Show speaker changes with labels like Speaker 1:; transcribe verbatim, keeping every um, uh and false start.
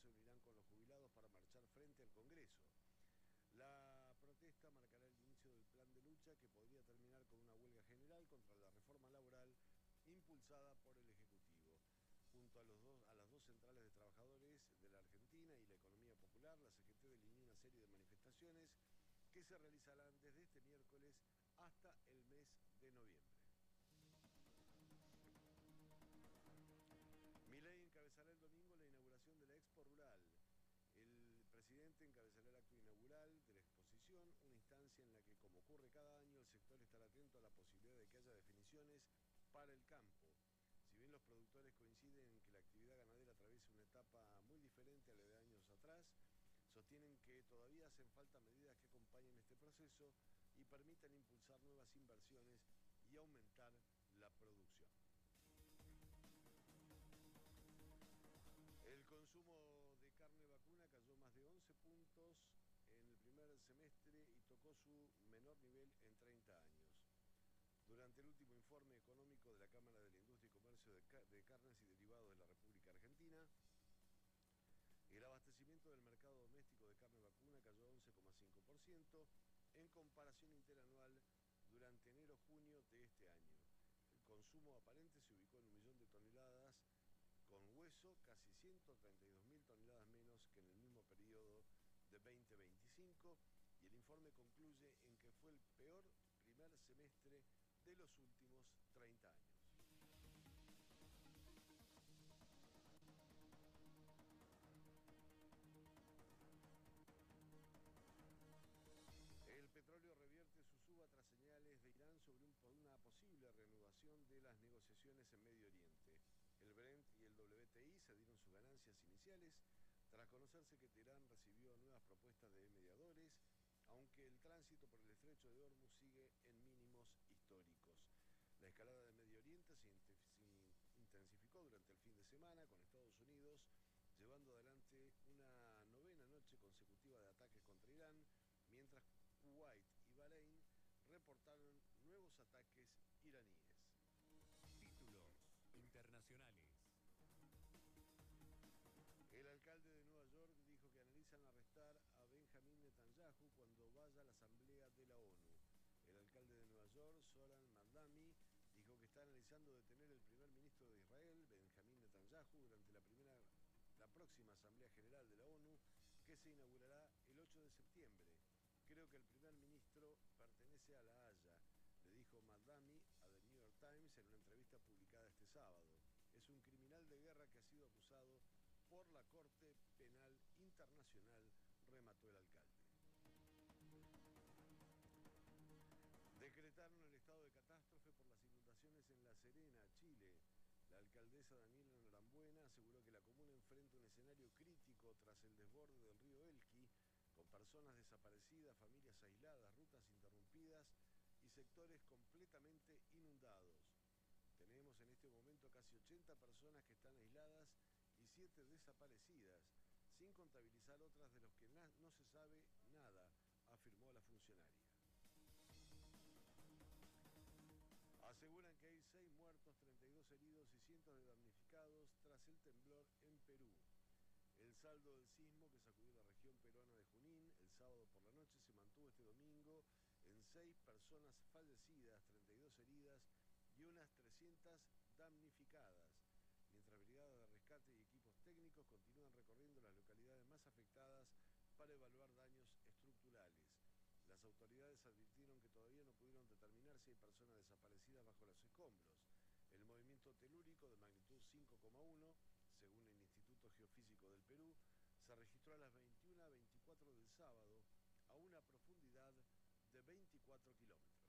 Speaker 1: se unirán con los jubilados para marchar frente al Congreso. La protesta marcará el inicio del plan de lucha que podría terminar con una huelga general contra la reforma laboral impulsada por el Ejecutivo. Junto a, los dos, a las dos centrales de trabajadores de la Argentina y la economía popular, la C G T delineó una serie de manifestaciones que se realizarán desde este miércoles hasta el mes de noviembre. Milei encabezará el domingo la inauguración de la Expo Rural. El presidente encabezará el acto inaugural de la exposición, una instancia en la que, como ocurre cada año, el sector estará atento a la posibilidad de que haya definiciones para el campo. Si bien los productores coinciden en que la actividad ganadera atraviesa una etapa muy diferente a la de años atrás, sostienen que todavía hacen falta medidas que acompañen este proceso y permitan impulsar nuevas inversiones y aumentar la producción. El consumo de carne vacuna cayó más de once puntos en el primer semestre y tocó su menor nivel en treinta años. Durante el último informe económico de la Cámara de la Industria y Comercio de, de Carnes y Derivados de la República Argentina, el abastecimiento del mercado doméstico de carne vacuna cayó once coma cinco por ciento en comparación interanual durante enero-junio de este año. El consumo aparente se ubicó en un millón de toneladas con hueso, casi ciento treinta y dos mil toneladas menos que en el mismo periodo de veinte veinticinco, y el informe concluye en que fue el peor primer semestre de los últimos treinta años. El petróleo revierte su suba tras señales de Irán sobre un, una posible reanudación de las negociaciones en Medio Oriente. El Brent y el W T I se dieron sus ganancias iniciales tras conocerse que Teherán recibió nuevas propuestas de mediadores, aunque el tránsito por el estrecho de Hormuz sigue en mínimos históricos. La escalada de Medio Oriente se intensificó durante el fin de semana con Estados Unidos llevando adelante una novena noche consecutiva de ataques contra Irán, mientras Kuwait y Bahrein reportaron nuevos ataques iraníes.
Speaker 2: Títulos internacionales.
Speaker 1: El alcalde de Nueva York dijo que analizan arrestar a Benjamin Netanyahu cuando vaya a la Asamblea de la ONU. El alcalde de Nueva York, Zoran Mamdani, dijo que está analizando detener al primer ministro de Israel, Benjamin Netanyahu, durante la, primera, la próxima Asamblea General de la ONU, que se inaugurará el ocho de septiembre. Creo que el primer ministro pertenece a La Haya, le dijo Mamdani a The New York Times en una entrevista publicada este sábado. Es un criminal de guerra que ha sido acusado por la Corte Penal Internacional, remató el alcalde. Decretaron el estado de catástrofe por las inundaciones en La Serena, Chile. La alcaldesa Daniela Norambuena aseguró que la comuna enfrenta un escenario crítico tras el desborde del río Elqui, con personas desaparecidas, familias aisladas, rutas interrumpidas y sectores completamente inundados. Tenemos en este momento casi ochenta personas que están aisladas y siete desaparecidas, sin contabilizar otras de los que no se sabe nada, afirmó la funcionaria. Aseguran que hay seis muertos, treinta y dos heridos y cientos de damnificados tras el temblor en Perú. El saldo del sismo que sacudió la región peruana de Junín el sábado por la noche se mantuvo este domingo en seis personas fallecidas, treinta y dos heridas y unas trescientas damnificadas, mientras brigadas de rescate y equipos técnicos continúan recorriendo las localidades más afectadas para evaluar daños estructurales. Las autoridades advirtieron que todavía no pudieron determinar si hay personas desaparecidas bajo los escombros. El movimiento telúrico de magnitud cinco coma uno, según el Instituto Geofísico del Perú, se registró a las veintiuna veinticuatro del sábado a una profundidad de veinticuatro kilómetros.